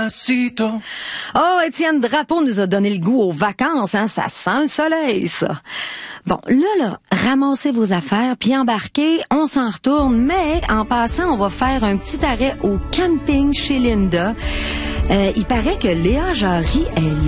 Despacito. Oh, Étienne Drapeau nous a donné le goût aux vacances, hein? Ça sent le soleil, ça. Bon, là, ramassez vos affaires, puis embarquez, on s'en retourne, mais en passant, on va faire un petit arrêt au camping chez Linda. Il paraît que Léa Jarry est